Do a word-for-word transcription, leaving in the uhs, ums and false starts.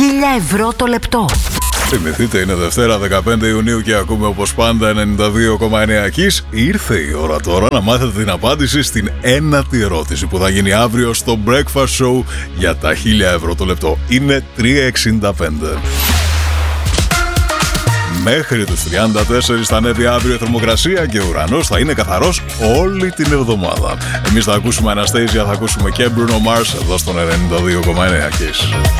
χίλια ευρώ το λεπτό. Θυμηθείτε, είναι Δευτέρα δεκαπέντε Ιουνίου και ακούμε όπως πάντα ενενήντα δύο κόμμα εννέα Kiss. Ήρθε η ώρα τώρα να μάθετε την απάντηση στην ένατη ερώτηση που θα γίνει αύριο στο Breakfast Show για τα χίλια ευρώ το λεπτό. Είναι τρία εξήντα πέντε. Μέχρι τους τριάντα τέσσερα θα ανέβει αύριο η θερμοκρασία και ο ουρανός θα είναι καθαρός όλη την εβδομάδα. Εμείς θα ακούσουμε Anastasia, θα ακούσουμε και Bruno Mars εδώ στον ενενήντα δύο κόμμα εννέα Kiss.